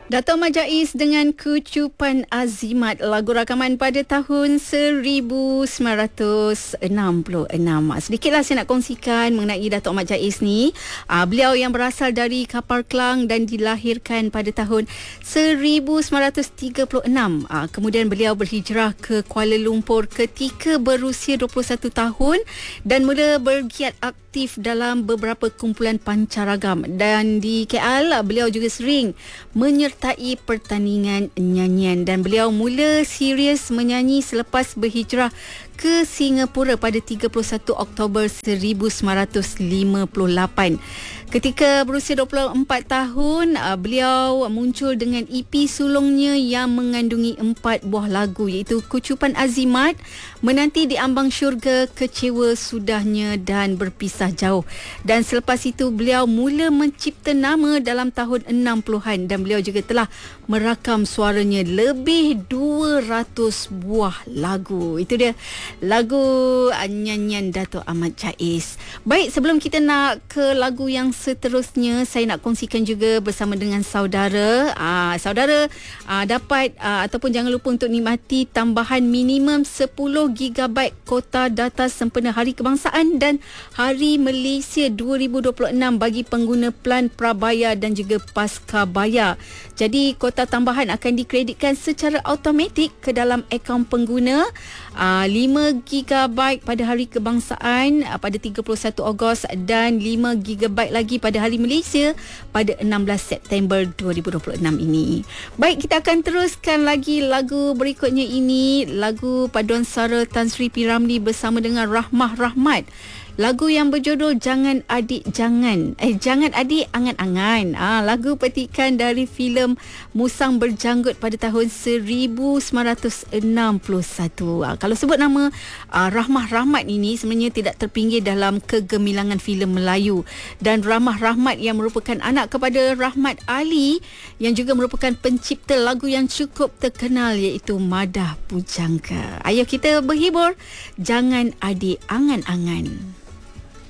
Dato' Mat Jaiz dengan Kecupan Azimat, lagu rakaman pada tahun 1966. Sedikitlah saya nak kongsikan mengenai Dato' Mat Jaiz ni. Beliau yang berasal dari Kapar Klang dan dilahirkan pada tahun 1936. Kemudian beliau berhijrah ke Kuala Lumpur ketika berusia 21 tahun dan mula bergiat aktif dalam beberapa kumpulan pancaragam. Dan di KL, beliau juga sering menyertai pertandingan nyanyian dan beliau mula serius menyanyi selepas berhijrah ke Singapura pada 31 Oktober 1958. Ketika berusia 24 tahun, beliau muncul dengan EP sulungnya yang mengandungi 4 buah lagu, iaitu Kecupan Azimat, Menanti di Ambang Syurga, Kecewa Sudahnya dan Berpisah Jauh. Dan selepas itu beliau mula mencipta nama dalam tahun 60-an dan beliau juga telah merakam suaranya lebih 200 buah lagu. Itu dia lagu nyanyian Dato' Mat Jaiz. Baik, sebelum kita nak ke lagu yang seterusnya, saya nak kongsikan juga bersama dengan saudara. Saudara dapat ataupun jangan lupa untuk nikmati tambahan minimum 10 GB kota data sempena Hari Kebangsaan dan Hari Malaysia 2026 bagi pengguna plan Prabaya dan juga Pasca Bayar. Jadi kota tambahan akan dikreditkan secara automatik ke dalam akaun pengguna. 5 GB pada Hari Kebangsaan pada 31 Ogos dan 5 GB lagi pada Hari Malaysia pada 16 September 2026 ini. Baik, kita akan teruskan lagi lagu berikutnya ini, lagu paduan suara Tan Sri P. Ramlee bersama dengan Rahmah Rahmat. Lagu yang berjudul Jangan Adik Jangan. Jangan Adik Angan-Angan. Lagu petikan dari filem Musang Berjanggut pada tahun 1961. Kalau sebut nama Rahmah Rahmat ini sebenarnya tidak terpinggir dalam kegemilangan filem Melayu. Dan Rahmah Rahmat yang merupakan anak kepada Rahmat Ali yang juga merupakan pencipta lagu yang cukup terkenal, iaitu Madah Pujangga. Ayo kita berhibur. Jangan Adik Angan-Angan.